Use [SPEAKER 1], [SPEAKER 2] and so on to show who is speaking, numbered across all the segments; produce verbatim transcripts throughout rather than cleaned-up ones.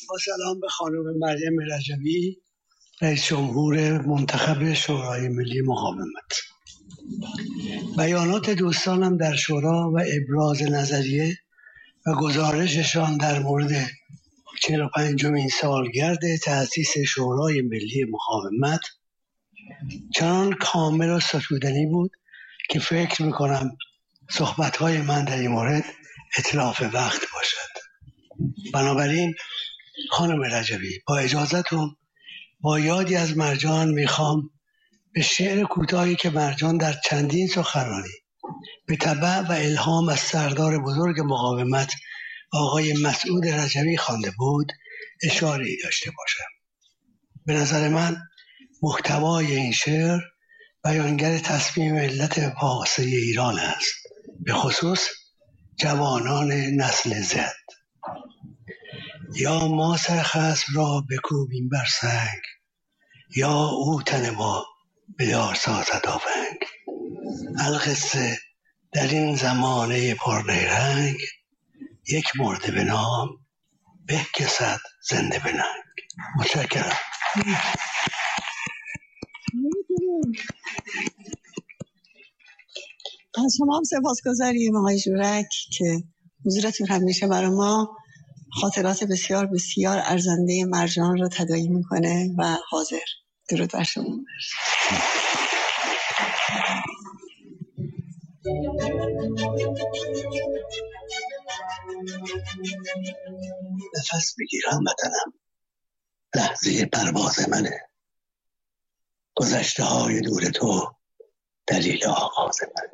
[SPEAKER 1] با سلام به خانم مریم رجبی، رئیس جمهور منتخب شورای ملی مقاومت. بیانات دوستانم در شورا و ابراز نظریه و گزارششان در مورد چهل و پنجمین سالگرد تأسیس شورای ملی مقاومت چنان کامل و ستودنی بود که فکر میکنم صحبتهای من در این مورد اتلاف وقت باشد. بنابراین خانم رجبی، با اجازتون با یادی از مرجان میخوام به شعر کوتاهی که مرجان در چندین سخنرانی به تبع و الهام از سردار بزرگ مقاومت آقای مسعود رجبی خوانده بود اشاره‌ای داشته باشم. به نظر من محتوای این شعر بیانگر تصمیم ملت پارسی ایران است، به خصوص جوانان نسل زد. یا ما سر خصم را بکوبیم بر سنگ، یا او تن ما بیار سازد آونگ. القصه در این زمانه پرنیرنگ، یک مرده به نام به که صد زنده به ننگ. متشکرم.
[SPEAKER 2] از شما هم سپاسگزاریم آقای جورک که حضورتون همیشه برای ما خاطرات بسیار بسیار ارزنده مرجان رو تداعی میکنه و حاضر. درود بر شما.
[SPEAKER 1] نفس بگیرم وطنم، لحظه پرواز منه. گذشته های دور تو دلیل آغاز منه.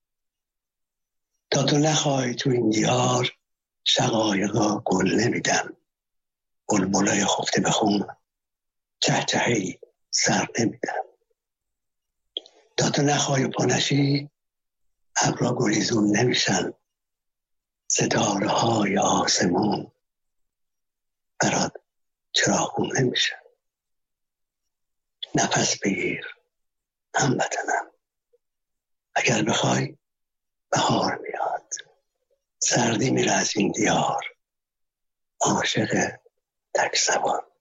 [SPEAKER 1] تا تو نخوای تو این دیار شقایقا گل نمیدم. بلبلای خفته به خون چهچهی سر نمیدم. تا تو نخوای پانشی ابرا گریزون نمیشن. ستاره های آسمون برات چراغون نمیشن. نفس بگیر هموطنم، اگر بخوای بهار میاد. سردی میره از این دیار، عاشق تک زبان.